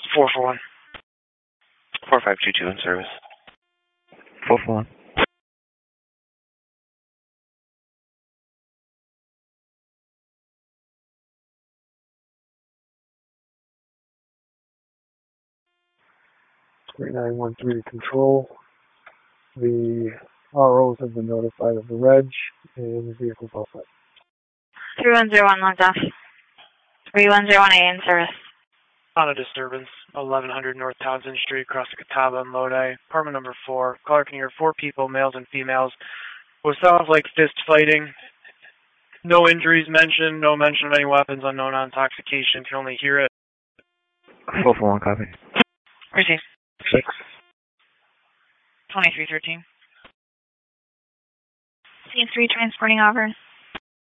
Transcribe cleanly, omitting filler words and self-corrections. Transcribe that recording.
441. 4522 in service. 441. Three 913 control. The ROs have been notified of the reg and the vehicle's all set. 3101 logged off. 3101A in service. On a disturbance, 1100 North Townsend Street, across the Catawba in Lodi, apartment number 4. Caller can hear 4 people, males and females. What sounds like fist fighting. No injuries mentioned, no mention of any weapons, unknown intoxication. Can only hear it. 441, copy. Receive. 6. 2313. C3 transporting over.